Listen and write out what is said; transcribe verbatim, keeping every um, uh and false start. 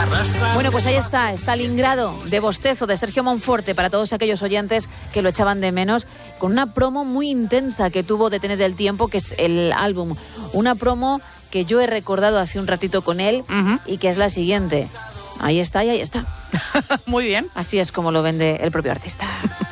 Bueno, pues ahí está, Stalingrado de Bostezo, de Sergio Monforte, para todos aquellos oyentes que lo echaban de menos, con una promo muy intensa que tuvo Detener el Tiempo, que es el álbum. Una promo que yo he recordado hace un ratito con él, uh-huh. y que es la siguiente. Ahí está y ahí está. Muy bien. Así es como lo vende el propio artista.